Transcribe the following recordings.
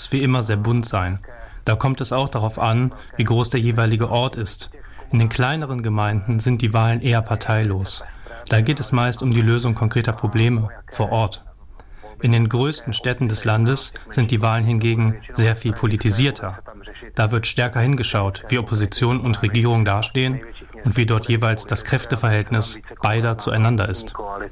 es wie immer sehr bunt sein. Da kommt es auch darauf an, wie groß der jeweilige Ort ist. In den kleineren Gemeinden sind die Wahlen eher parteilos. Da geht es meist um die Lösung konkreter Probleme vor Ort. In den größten Städten des Landes sind die Wahlen hingegen sehr viel politisierter. Da wird stärker hingeschaut, wie Opposition und Regierung dastehen und wie dort jeweils das Kräfteverhältnis beider zueinander ist.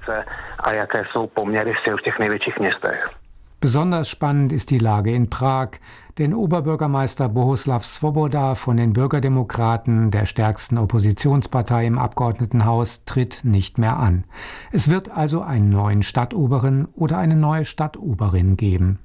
Besonders spannend ist die Lage in Prag, denn Oberbürgermeister Bohuslav Svoboda von den Bürgerdemokraten, der stärksten Oppositionspartei im Abgeordnetenhaus, tritt nicht mehr an. Es wird also einen neuen Stadtoberin oder eine neue Stadtoberin geben.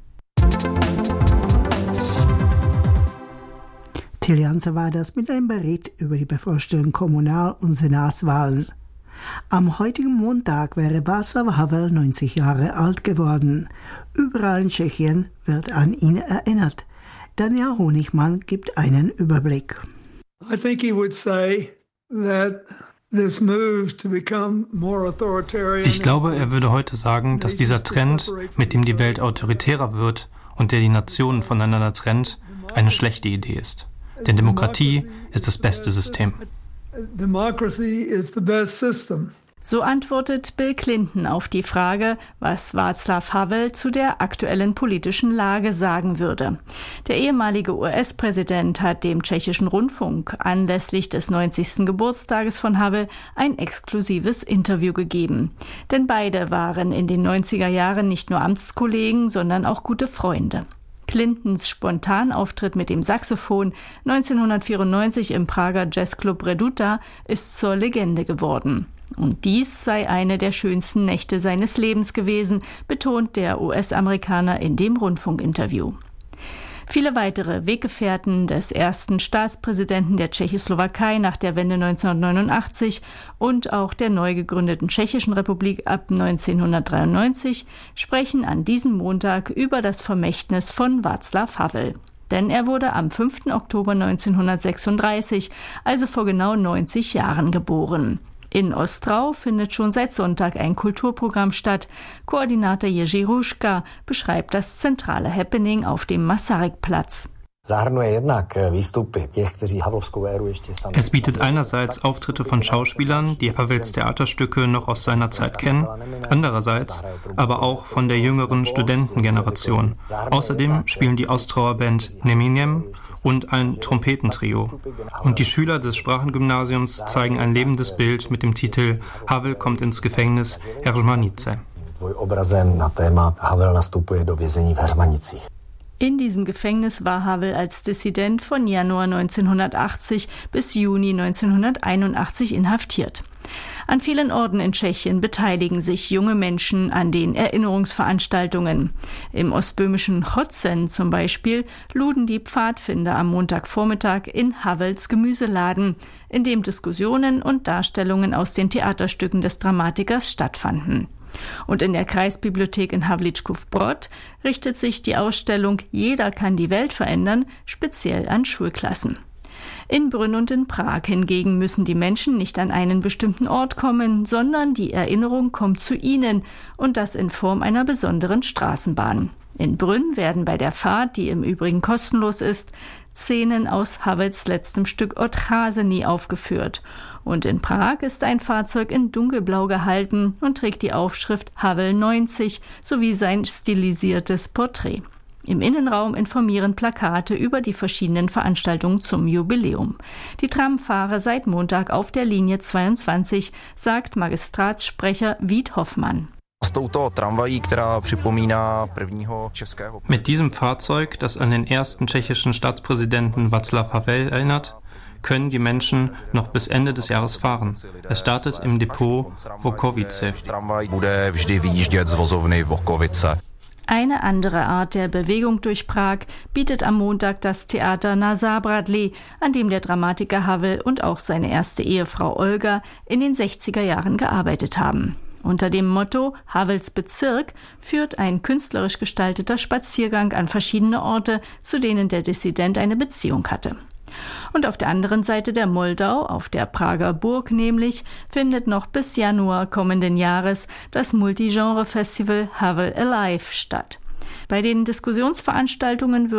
Till Janse war das mit einem Bericht über die bevorstehenden Kommunal- und Senatswahlen. Am heutigen Montag wäre Václav Havel 90 Jahre alt geworden. Überall in Tschechien wird an ihn erinnert. Daniel Honigmann gibt einen Überblick. I think he would say that this move to become more authoritarian. Ich glaube, er würde heute sagen, dass dieser Trend, mit dem die Welt autoritärer wird und der die Nationen voneinander trennt, eine schlechte Idee ist. Denn Demokratie ist das beste System. Democracy is the best system. So antwortet Bill Clinton auf die Frage, was Václav Havel zu der aktuellen politischen Lage sagen würde. Der ehemalige US-Präsident hat dem tschechischen Rundfunk anlässlich des 90. Geburtstages von Havel ein exklusives Interview gegeben. Denn beide waren in den 90er Jahren nicht nur Amtskollegen, sondern auch gute Freunde. Clintons Spontanauftritt mit dem Saxophon 1994 im Prager Jazzclub Reduta ist zur Legende geworden. Und dies sei eine der schönsten Nächte seines Lebens gewesen, betont der US-Amerikaner in dem Rundfunkinterview. Viele weitere Weggefährten des ersten Staatspräsidenten der Tschechoslowakei nach der Wende 1989 und auch der neu gegründeten Tschechischen Republik ab 1993 sprechen an diesem Montag über das Vermächtnis von Václav Havel. Denn er wurde am 5. Oktober 1936, also vor genau 90 Jahren, geboren. In Ostrau findet schon seit Sonntag ein Kulturprogramm statt. Koordinator Jerzy Ruschka beschreibt das zentrale Happening auf dem Masarykplatz. Es bietet einerseits Auftritte von Schauspielern, die Havels Theaterstücke noch aus seiner Zeit kennen, andererseits aber auch von der jüngeren Studentengeneration. Außerdem spielen die Ostrauer Band Neminem und ein Trompetentrio. Und die Schüler des Sprachengymnasiums zeigen ein lebendes Bild mit dem Titel Havel kommt ins Gefängnis Heřmanice. In diesem Gefängnis war Havel als Dissident von Januar 1980 bis Juni 1981 inhaftiert. An vielen Orten in Tschechien beteiligen sich junge Menschen an den Erinnerungsveranstaltungen. Im ostböhmischen Chotzen zum Beispiel luden die Pfadfinder am Montagvormittag in Havels Gemüseladen, in dem Diskussionen und Darstellungen aus den Theaterstücken des Dramatikers stattfanden. Und in der Kreisbibliothek in Havlíčkův-Brod richtet sich die Ausstellung Jeder kann die Welt verändern speziell an Schulklassen. In Brünn und in Prag hingegen müssen die Menschen nicht an einen bestimmten Ort kommen, sondern die Erinnerung kommt zu ihnen und das in Form einer besonderen Straßenbahn. In Brünn werden bei der Fahrt, die im Übrigen kostenlos ist, Szenen aus Havels letztem Stück Odcházení aufgeführt. Und in Prag ist ein Fahrzeug in dunkelblau gehalten und trägt die Aufschrift Havel 90 sowie sein stilisiertes Porträt. Im Innenraum informieren Plakate über die verschiedenen Veranstaltungen zum Jubiläum. Die Tram fahre seit Montag auf der Linie 22, sagt Magistratssprecher Vít Hoffmann. Mit diesem Fahrzeug, das an den ersten tschechischen Staatspräsidenten Václav Havel erinnert, können die Menschen noch bis Ende des Jahres fahren. Es startet im Depot Volkovice. Eine andere Art der Bewegung durch Prag bietet am Montag das Theater Na Zábradlí, an dem der Dramatiker Havel und auch seine erste Ehefrau Olga in den 60er Jahren gearbeitet haben. Unter dem Motto Havels Bezirk führt ein künstlerisch gestalteter Spaziergang an verschiedene Orte, zu denen der Dissident eine Beziehung hatte. Und auf der anderen Seite der Moldau, auf der Prager Burg nämlich, findet noch bis Januar kommenden Jahres das Multigenre-Festival Havel Alive statt. Bei den Diskussionsveranstaltungen